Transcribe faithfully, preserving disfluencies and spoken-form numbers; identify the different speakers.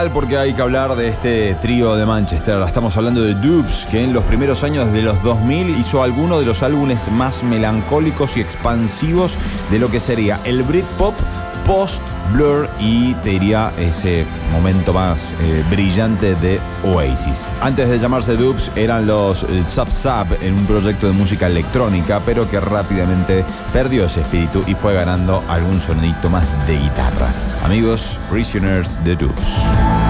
Speaker 1: Porque hay que hablar de este trío de Manchester. Estamos hablando de Dubs, que en los primeros años de los dos mil hizo algunos de los álbumes más melancólicos y expansivos de lo que sería el Britpop post Blur y te diría ese momento más eh, brillante de Oasis. Antes de llamarse Dubs eran los eh, Zap Zap en un proyecto de música electrónica, pero que rápidamente perdió ese espíritu y fue ganando algún sonidito más de guitarra. Amigos, Prisoners de Dubs.